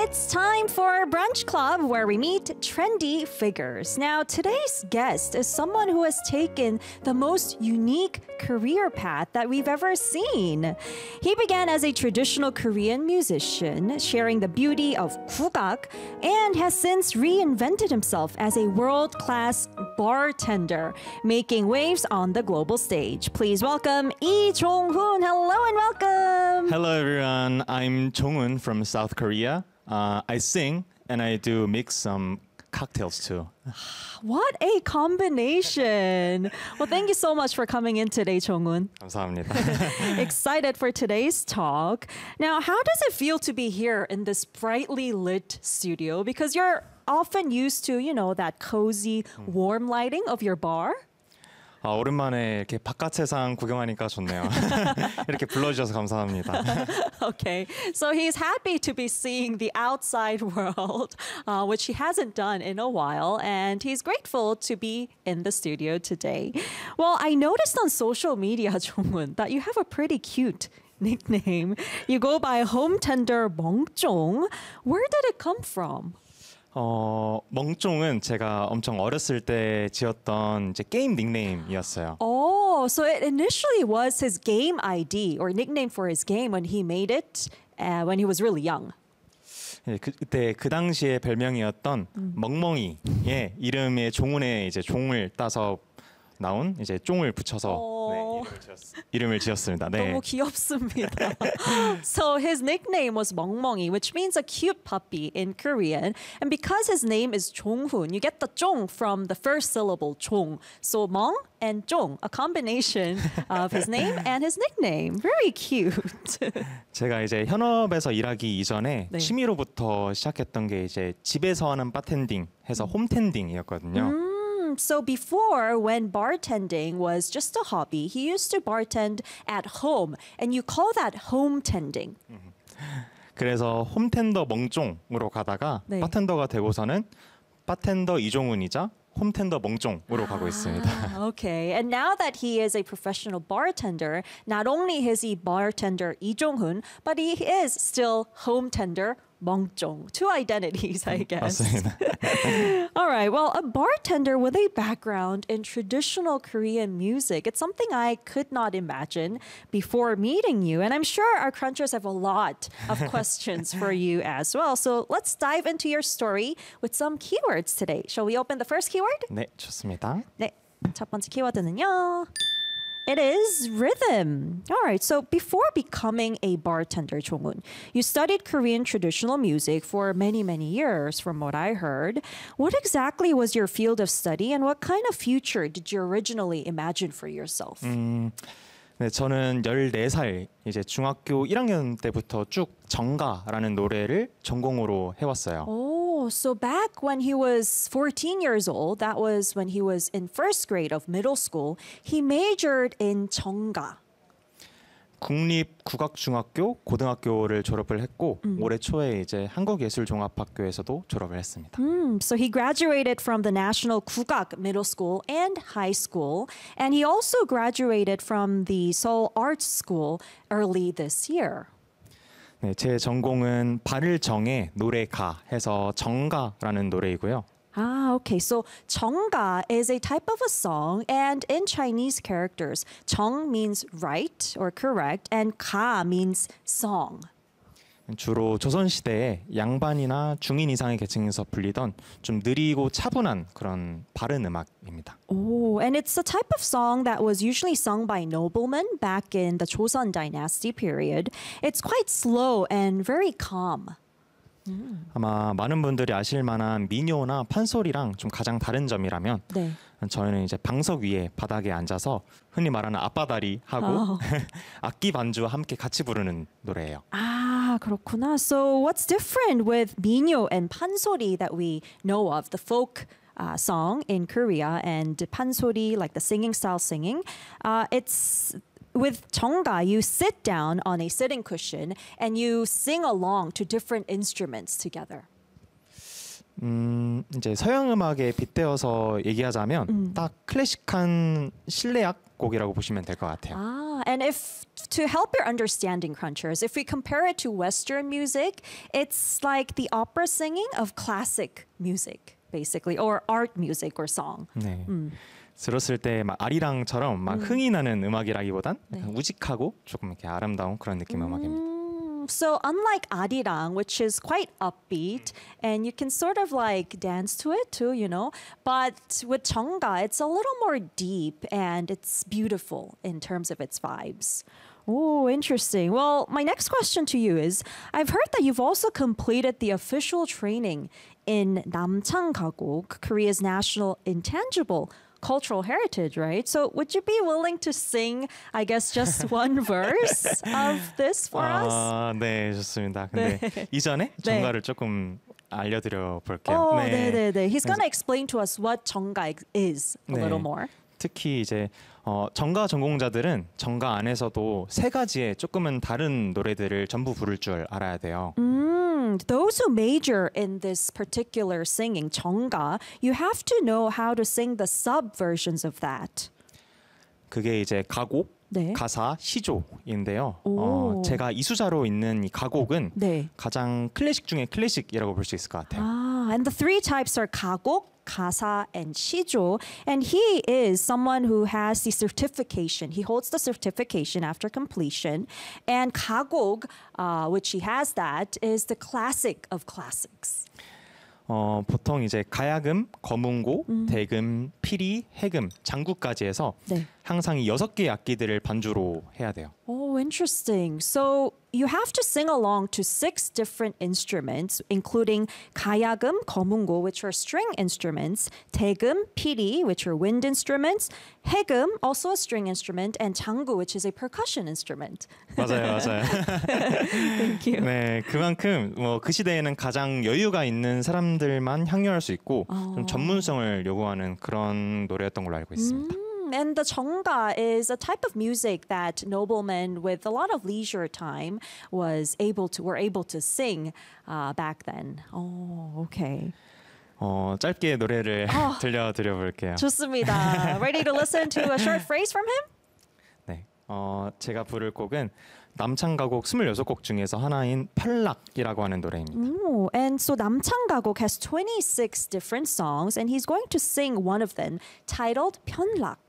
It's time for Brunch Club, where we meet trendy figures. Now, today's guest is someone who has taken the most unique career path that we've ever seen. He began as a traditional Korean musician, sharing the beauty of 국악, and has since reinvented himself as a world-class bartender, making waves on the global stage. Please welcome Lee Jong-hoon. Hello and welcome. Hello everyone, I'm Jong-hoon from South Korea. I sing and I do mix some cocktails too. What a combination. Well, thank you so much for coming in today, Jong-hoon. 감사합니다. Excited for today's talk. Now, how does it feel to be here in this brightly lit studio? Because you're often used to, that cozy, warm lighting of your bar. 오랜만에 이렇게 바깥 세상 구경하니까 좋네요. 이렇게 불러주셔서 감사합니다. Okay, so he's happy to be seeing the outside world, which he hasn't done in a while, and he's grateful to be in the studio today. Well, I noticed on social media, Jong-hoon, that you have a pretty cute nickname. You go by Home Tender 멍종. Where did it come from? 멍종은 제가 엄청 어렸을 때 지었던 이제 게임 닉네임이었어요. Oh, so it initially was his game ID or nickname for his game when he made it when he was really young. 예, 그때 그 당시에 별명이었던 멍멍이의 이름의 종훈에 이제 종을 따서 나온 이제 쫑을 붙여서 이름을 지었습니다. 네. 너무 귀엽습니다. So his nickname was 멍멍이, which means a cute puppy in Korean. And because his name is Jong-hoon, you get the 쫑 from the first syllable 종. So 멍 and 쫑, a combination of his name and his nickname. Very cute. 제가 이제 현업에서 일하기 이전에 취미로부터 시작했던 게 이제 집에서 하는 바텐딩 해서 홈텐딩이었거든요. So before, when bartending was just a hobby, he used to bartend at home, and you call that home tending. 그래서 홈텐더 멍종으로 가다가 바텐더가 되고서는 바텐더 이종훈이자 홈텐더 멍종으로 가고 있습니다. Okay, and now that he is a professional bartender, not only is he bartender Lee Jong-hoon, but he is still home tender 멍종. Two identities, I guess. 맞습니다. All right, well, a bartender with a background in traditional Korean music, it's something I could not imagine before meeting you. And I'm sure our crunchers have a lot of questions for you as well. So let's dive into your story with some keywords today. Shall we open the first keyword? 네, 좋습니다. 네, 첫 번째 키워드는요. It is rhythm. All right, so before becoming a bartender, Jong-hoon, you studied Korean traditional music for many, many years, from what I heard. What exactly was your field of study, and what kind of future did you originally imagine for yourself? 네, 저는 14살 이제 중학교 1학년 때부터 쭉 정가라는 노래를 전공으로 해왔어요. Oh, so back when he was 14 years old, that was when he was in first grade of middle school, he majored in 정가. 국립국악중학교 고등학교를 졸업을 했고 올해 초에 이제 한국예술종합학교에서도 졸업을 했습니다. So he graduated from the National 국악 Middle School and High School, and he also graduated from the Seoul Arts School early this year. 네, 제 전공은 발을 정해 노래가 해서 정가라는 노래이고요. Okay. So 정가 is a type of a song, and in Chinese characters, 정 means right or correct, and 가 means song. 주로 조선시대에 양반이나 중인 이상의 계층에서 불리던 좀 느리고 차분한 그런 바른 음악입니다. Oh, and it's a type of song that was usually sung by noblemen back in the Joseon Dynasty period. It's quite slow and very calm. 아마 많은 분들이 아실 만한 민요나 판소리랑 좀 가장 다른 점이라면 저희는 이제 방석 위에 바닥에 앉아서 흔히 말하는 앞바다리 하고 악기 반주와 함께 같이 부르는 노래예요. 아, 그렇구나. So what's different with 민요 and 판소리 that we know of, the folk song in Korea, and pansori, like the singing style singing? It's with 정가, you sit down on a sitting cushion and you sing along to different instruments together. 이제 서양 음악에 빗대어서 얘기하자면 딱 클래식한 실내악 곡이라고 보시면 될 것 같아요. And if to help your understanding, Crunchers, if we compare it to Western music, it's like the opera singing of classic music, basically, or art music or song. 네. 들었을 때 막 아리랑처럼 막 흥이 나는 음악이라기보단 약간 우직하고 조금 이렇게 아름다운 그런 느낌의 음악입니다. So unlike Arirang, which is quite upbeat, and you can sort of like dance to it too, you know, but with Jeongga, it's a little more deep and it's beautiful in terms of its vibes. Oh, interesting. Well, my next question to you is, I've heard that you've also completed the official training in Namchang Gagok, Korea's national intangible cultural heritage, right? So would you be willing to sing, I guess, just one verse of this for us? 네, 좋습니다. 근데 이전에 정가를 조금 알려드려 볼게요. Oh, 네. He's gonna explain to us what 정가 is a little more. 특히 이제 정가 전공자들은 정가 안에서도 세 가지의 조금은 다른 노래들을 전부 부를 줄 알아야 돼요. Those who major in this particular singing, 정가, you have to know how to sing the sub-versions of that. 그게 이제 가곡, 네. 가사, 시조인데요. 제가 이수자로 있는 이 가곡은 네. 가장 클래식 중에 클래식이라고 볼 수 있을 것 같아요. And the three types are 가곡, 가사, and 시조. And he is someone who has the certification. He holds the certification after completion. And 가곡, which he has that, is the classic of classics. 보통 이제 가야금, 거문고, 대금, 피리, 해금, 장구까지 해서 항상 이 6개의 악기들을 반주로 해야 돼요. Oh, interesting. So you have to sing along to 6 different instruments, including 가야금, 거문고, which are string instruments, 대금, 피리, which are wind instruments, 해금, also a string instrument, and 장구, which is a percussion instrument. 맞아요. Thank you. 네, 그만큼 그 시대에는 가장 여유가 있는 사람들만 향유할 수 있고 좀 전문성을 요구하는 그런 노래였던 걸로 알고 있습니다. And the 정가 is a type of music that noblemen with a lot of leisure time were able to sing back then. Oh, okay. 짧게 노래를 들려드려 볼게요. 좋습니다. Ready to listen to a short phrase from him? 네, 제가 부를 곡은 남창가곡 26곡 중에서 하나인 편락이라고 하는 노래입니다. Ooh, and so Namchang Gagok has 26 different songs, and he's going to sing one of them titled 편락.